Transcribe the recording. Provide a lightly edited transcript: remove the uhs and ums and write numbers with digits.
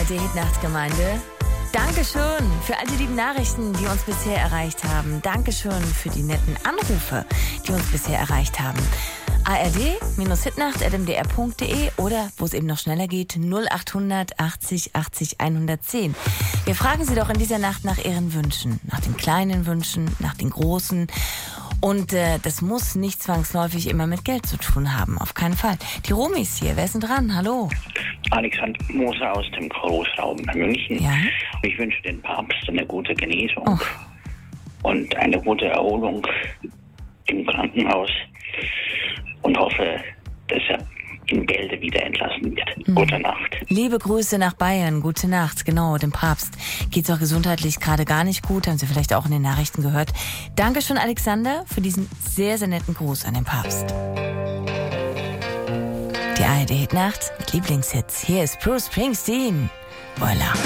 ARD-Hitnachtgemeinde. Dankeschön für all die lieben Nachrichten, die uns bisher erreicht haben. Dankeschön für die netten Anrufe, die uns bisher erreicht haben. ARD-hitnacht@mdr.de oder, wo es eben noch schneller geht, 0800 80 80 110. Wir fragen Sie doch in dieser Nacht nach Ihren Wünschen. Nach den kleinen Wünschen, nach den großen. Und das muss nicht zwangsläufig immer mit Geld zu tun haben, auf keinen Fall. Die Romis hier, wer ist denn dran? Hallo. Alexander Moser aus dem Großraum München. Ja? Ich wünsche den Papst eine gute Genesung und eine gute Erholung im Krankenhaus und hoffe, dass er in Bälde wieder entlassen wird. Gute Nacht. Liebe Grüße nach Bayern, gute Nacht. Genau, dem Papst geht's auch gesundheitlich gerade gar nicht gut, haben Sie vielleicht auch in den Nachrichten gehört. Dankeschön, Alexander, für diesen sehr, sehr netten Gruß an den Papst. Die ARD-Hitnacht mit Lieblingshits. Hier ist Bruce Springsteen. Voila.